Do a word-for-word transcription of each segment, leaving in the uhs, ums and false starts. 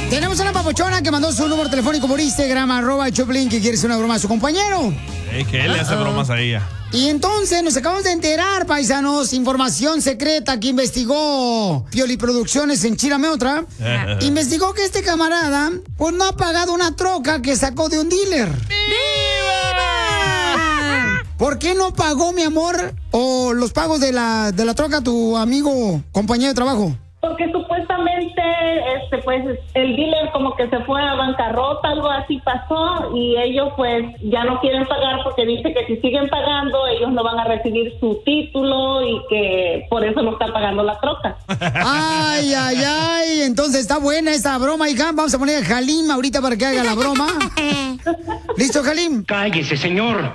Tenemos una papuchona que mandó su número telefónico por Instagram, arroba Choplin, que quiere hacer una broma a su compañero. Hey, que él le hace bromas a ella. Y entonces nos acabamos de enterar, paisanos, información secreta que investigó Pioli Producciones en Chirameotra. Investigó que este camarada, pues no ha pagado una troca que sacó de un dealer. ¡Viva! ¿Por qué no pagó, mi amor, o los pagos de la, de la troca tu amigo, compañero de trabajo? Porque supuestamente, este, pues, el dealer como que se fue a bancarrota, algo así pasó, y ellos, pues, ya no quieren pagar porque dice que si siguen pagando, ellos no van a recibir su título y que por eso no está pagando la troca. Ay, ay, ay, entonces está buena esa broma, hija. Vamos a poner a Halim ahorita para que haga la broma. ¿Listo, Halim? Cállese, señor.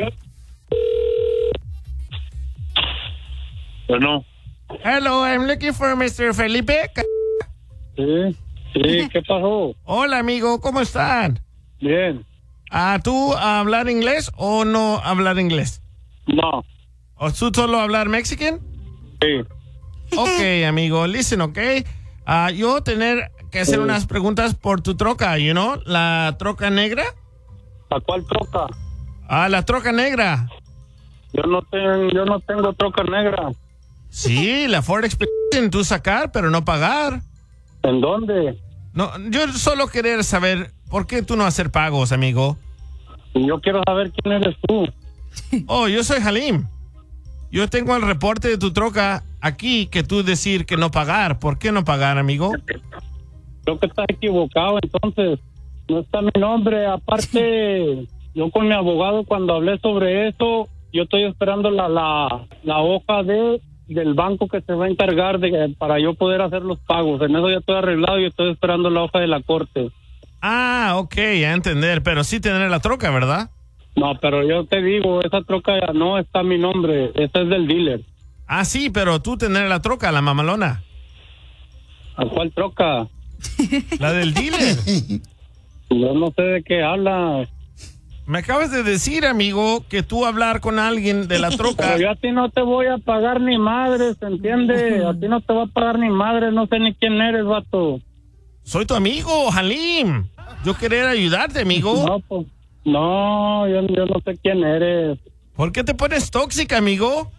Bueno. Hello, I'm looking for mister Felipe. Sí, sí, ¿qué pasó? Hola, amigo, ¿cómo están? Bien. Ah, ¿tú hablar inglés o no hablar inglés? No. ¿O tú solo hablar mexican? Sí. Ok, amigo, listen, ok. Ah, yo tener que hacer Sí. unas preguntas por tu troca, you know, la troca negra. ¿A cuál troca? Ah, la troca negra. Yo no tengo, yo no tengo troca negra. Sí, la Ford Expedition, tú sacar, pero no pagar. ¿En dónde? No, yo solo querer saber por qué tú no hacer pagos, amigo. Yo quiero saber quién eres tú. Oh, yo soy Halim. Yo tengo el reporte de tu troca aquí que tú decir que no pagar. ¿Por qué no pagar, amigo? Creo que estás equivocado, entonces. No está mi nombre. Aparte, yo con mi abogado cuando hablé sobre eso, yo estoy esperando la, la, la hoja de del banco que se va a encargar de para yo poder hacer los pagos. En eso ya estoy arreglado y estoy esperando la hoja de la corte. Ah, ok, a entender. Pero sí tener la troca, ¿verdad? No, pero yo te digo, esa troca ya no está mi nombre. Esa es del dealer. Ah, sí, pero tú tener la troca, la mamalona. ¿A cuál troca? La del dealer. Yo no sé de qué habla. Me acabas de decir, amigo, que tú hablar con alguien de la troca. Pero yo a ti no te voy a pagar ni madre, ¿se entiende? A ti no te va a pagar ni madre, no sé ni quién eres, vato. Soy tu amigo, Halim. Yo querer ayudarte, amigo. No, pues, no, yo, yo no sé quién eres. ¿Por qué te pones tóxica, amigo?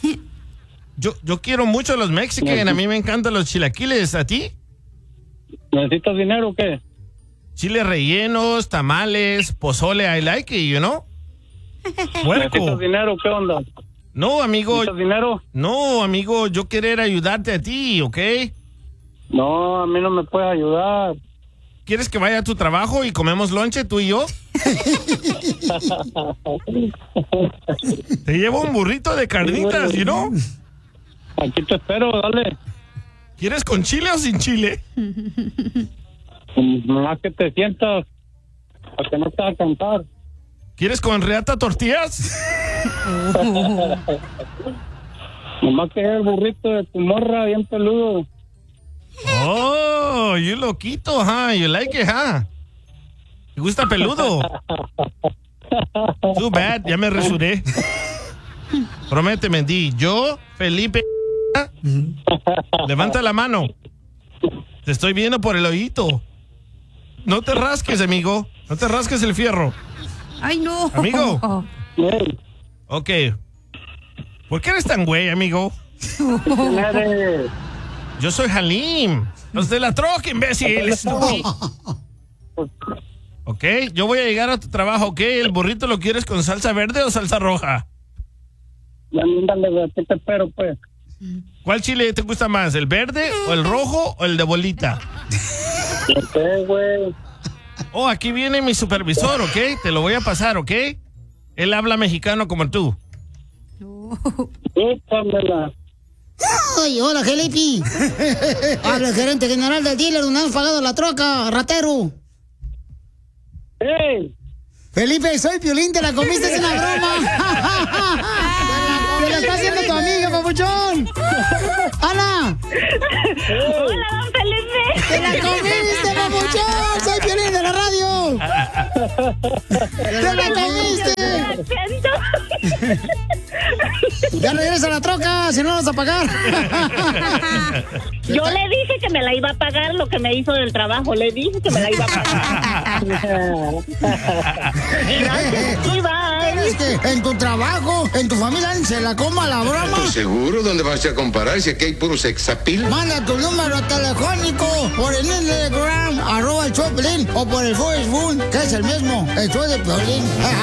Yo, yo quiero mucho a los mexicanos, a mí me encantan los chilaquiles, ¿a ti? ¿Necesitas dinero o qué? Chiles rellenos, tamales, pozole, I like it, you know? Puerco. ¿Necesitas dinero? ¿Qué onda? No, amigo. ¿Necesitas dinero? No, amigo, yo querer ayudarte a ti, ¿ok? No, a mí no me puedes ayudar. ¿Quieres que vaya a tu trabajo y comemos lonche, tú y yo? Te llevo un burrito de carnitas, you know? Aquí te espero, dale. ¿Quieres con chile o sin chile? Nomás que te sientas, para que no te vas a cantar. ¿Quieres con reata tortillas? Nomás que es el burrito de tu morra bien peludo. Oh, you loquito, huh? You like it, huh? ¿Te gusta peludo? Too bad, ya me resuré. Prométeme, di, yo, Felipe, levanta la mano. Te estoy viendo por el oído. No te rasques, amigo. No te rasques el fierro. Ay, no. Amigo. Ok. ¿Por qué eres tan güey, amigo? ¿Quién eres? Yo soy Halim. Los de la troca, imbécil. Ok, yo voy a llegar a tu trabajo, ¿ok? ¿El burrito lo quieres con salsa verde o salsa roja? Ándale, aquí te espero, pues. ¿Cuál chile te gusta más? ¿El verde o el rojo o el de bolita? No sé, güey. Oh, aquí viene mi supervisor, ¿ok? Te lo voy a pasar, ¿ok? Él habla mexicano como tú. Échamela. Ay, hola, Felipe. Habla el gerente general del dealer donde hemos pagado la troca, ratero. ¡Ey! Felipe, soy Piolín, te la comiste, es una broma. Te la está haciendo tu amiga, papuchón. Ana. Hola, don Felipe. Te la comiste, papuchón. Soy Piolín de la radio. Te la comiste. Ya regresa a la troca, si no vas a pagar. Yo le dije que me la iba a pagar lo que me hizo del trabajo. Le dije que me la iba a pagar. Gracias, sí, bye. Es que en tu trabajo, en tu familia, se la coma la broma. ¿Tú seguro? ¿Dónde vas a comparar si aquí hay puro sexapil? Manda tu número telefónico por el Instagram, arroba el Choplin, o por el Facebook, que es el mismo, el show de Piolín.